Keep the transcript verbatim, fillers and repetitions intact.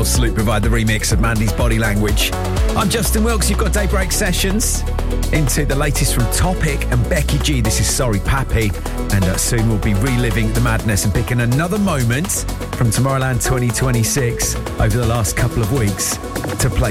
L. Sloop provide the remix of Mandy's Body Language. I'm Justin Wilkes. You've got Daybreak Sessions into the latest from Topic and Becky G. This is Sorry Pappy. And uh, soon we'll be reliving the madness and picking another moment from Tomorrowland twenty twenty-six over the last couple of weeks to play